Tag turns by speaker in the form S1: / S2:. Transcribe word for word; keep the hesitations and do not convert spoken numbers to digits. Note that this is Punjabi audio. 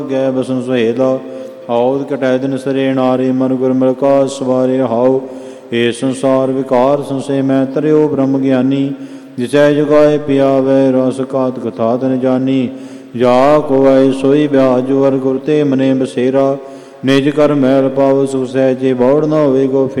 S1: ਗੈ ਬਸਨ ਸੁਹੇਲਾ। ਹਉਦ ਕਟੈ ਦਿਨ ਸਰੇ ਨਾਰੇ ਮਨ ਗੁਰ ਮਿਲਕਾ ਸਵਾਰੇ ਹਾਉ। ਏ ਸੰਸਾਰ ਵਿਕਾਰ ਸੰਸੇ ਮੈਂ ਤਰਿਓ ਬ੍ਰਹਮ ਗਿਆਨੀ। ਜਿਸੈ ਜੁਗਾਏ ਪਿਆਵੈ ਰਸ ਕਾਤ ਕਥਾ ਤਨ ਜਾਨੀ। ਜਾ ਕੋ ਆਏ ਸੋਈ ਬਿਆਜ ਵਰ ਗੁਰ ਤੇ ਮਨੇ ਬਸੇਰਾ। ਨਿਜ ਕਰ ਮੈਲ ਪਾਵ ਸੁਖ ਸਹਿਜੇ ਬੌੜ ਨ ਹੋਵੇ ਗੋ